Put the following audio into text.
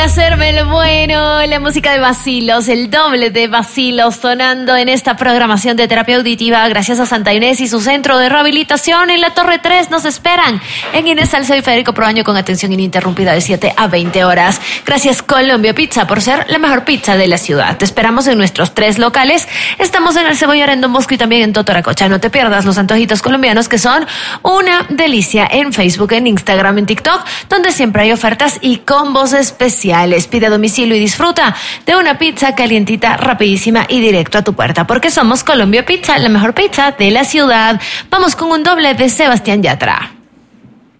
hacerme el bueno, la música de Vacilos, el doble de Vacilos sonando en esta programación de terapia auditiva gracias a Santa Inés y su centro de rehabilitación en la Torre 3. Nos esperan en Inés Salcedo y Federico Proaño con atención ininterrumpida de 7 a 20 horas. Gracias Colombia Pizza por ser la mejor pizza de la ciudad. Te esperamos en nuestros 3 locales. Estamos en el Cebollar, en Don Bosco y también en Totoracocha. No te pierdas los antojitos colombianos que son una delicia en Facebook, en Instagram, en TikTok, donde siempre hay ofertas y combos especiales. Pide a domicilio y disfruta de una pizza calientita, rapidísima y directo a tu puerta, porque somos Colombia Pizza, la mejor pizza de la ciudad. Vamos con un doble de Sebastián Yatra.